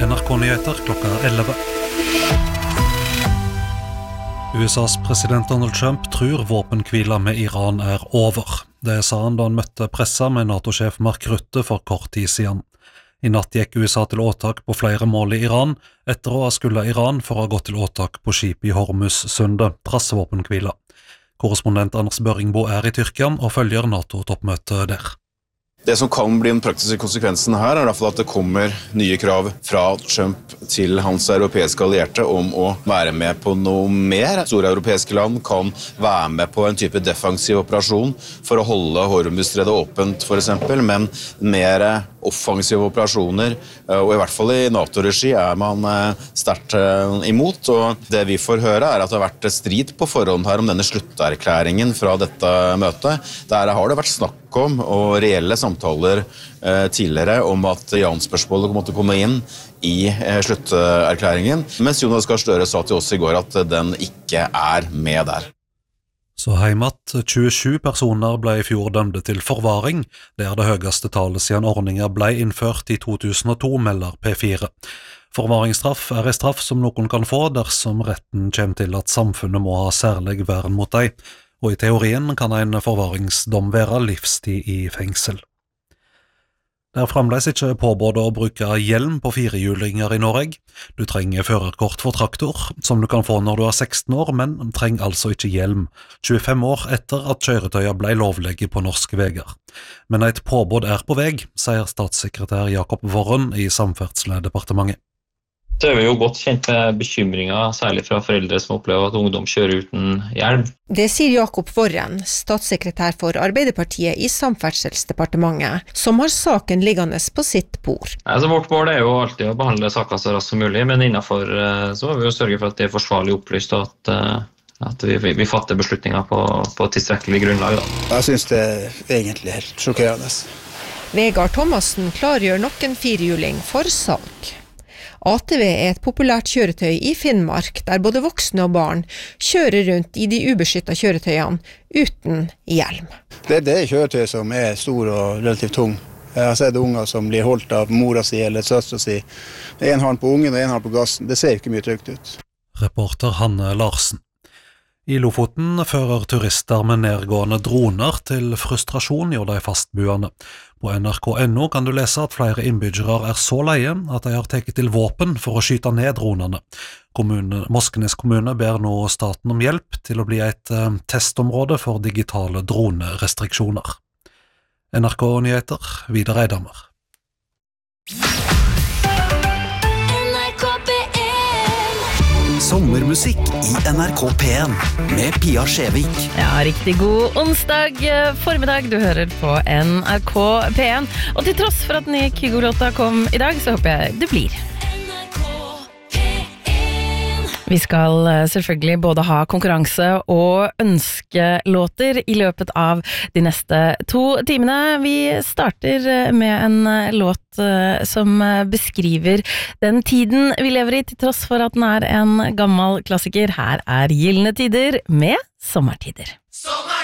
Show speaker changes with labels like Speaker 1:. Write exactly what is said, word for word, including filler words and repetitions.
Speaker 1: N R K-nyheter klokka elleve. U S A's president Donald Trump tror våpenhvila med Iran er over. Det sa han da han møtte pressa med NATO-sjef Mark Rutte for kort tid siden. I natt gikk U S A til åtak på flere mål i Iran, etter å ha skulda Iran for å ha gått til åtak på skip i Hormuz-sundet, trass våpenhvila. Korrespondent Anders Børingbo er i Tyrkia og følger NATO-toppmøtet der.
Speaker 2: Det som kan bli den praktiske konsekvensen her er i hvert fall at det kommer nye krav fra Trump til hans europeiske allierte om å være med på noe mer. Store europeiske land kan være med på en type defensiv operasjon for å holde Hormuzstredet åpent for eksempel, men mer offensive operasjoner, og i hvert fall i NATO-regi er man sterkt imot. Og det vi får høre er at det har vært strid på forhånd her om denne slutterklæringen fra dette møtet. Der har det vært snakk om og reelle samtaler eh, tidligere om at Iran-spørsmålet måtte komme inn i eh, slutterklæringen, mens Jonas Gahr Støre sa til oss i går at den ikke er med der.
Speaker 1: Så heimat, tjuesju personer ble i fjor dømte til forvaring. Det er det høyeste tallet siden ordningen ble innført i to tusen og to, melder P fire. Forvaringsstraff er en straff som noen kan få dersom retten kommer til at samfunnet må ha særlig vern mot deg, og i teorien kan en forvaringsdom være livstid i fengsel. Det er fremdeles ikke påbudt å bruke hjelm på firehjulinger i Norge. Du trenger førerkort for traktor, som du kan få når du er seksten år, men trenger altså ikke hjelm, tjuefem år etter at kjøretøyer ble lovlige på norske veger. Men et påbud er på veg, sier statssekretær Jakob Worren i Samferdselsdepartementet.
Speaker 3: Så er vi jo godt kjent med bekymringer, særlig fra foreldre som opplever at ungdom kjører uten hjelm.
Speaker 4: Det sier Jakob Worren, statssekretær for Arbeiderpartiet i Samferdselsdepartementet, som har saken liggende på sitt bord.
Speaker 3: Altså, vårt mål er jo alltid å behandle saker så raskt som mulig, men innenfor så må vi jo sørge for at det er forsvarlig opplyst, og at, at vi, vi fatter beslutninger på, på tilstrekkelig grunnlag. Da.
Speaker 5: Jeg synes det er egentlig helt sjokkerende.
Speaker 4: Vegard Thomassen klargjør nok en firehjuling for salg. A T V er et populært kjøretøy i Finnmark, der både voksne og barn kjører rundt i de ubeskyttede kjøretøyene uten hjelm.
Speaker 5: Det, det er kjøretøy som er stor og relativt tung. Jeg har sett unger som blir holdt av mora si eller søstra si. En hånd på ungen og en hånd på gassen. Det ser ikke mye trygt ut.
Speaker 1: Reporter Hanne Larsen. I Lofoten fører turister med nedgående droner til frustrasjon hos de fastboende. På N R K punktum N O kan du lese at flere innbyggere er så leie at de har tatt til våpen for å skyte ned dronene. Kommune, Moskenes kommune ber nå staten om hjelp til å bli et eh, testområde for digitale dronerestriksjoner. N R K-nyheter, Vidar Eidhammer.
Speaker 6: Sommermusikk i N R K P en med Pia Skjevik.
Speaker 7: Ja, riktig god onsdag formiddag. Du hører på N R K P en. Og til tross for at den nye Kygo-låta kom i dag, så håper jeg du blir. Vi skal selvfølgelig både ha konkurranse og ønskelåter i løpet av de neste to timene. Vi starter med en låt som beskriver den tiden vi lever i, til tross for at den er en gammel klassiker. Her er Gyllene tider med Sommertider.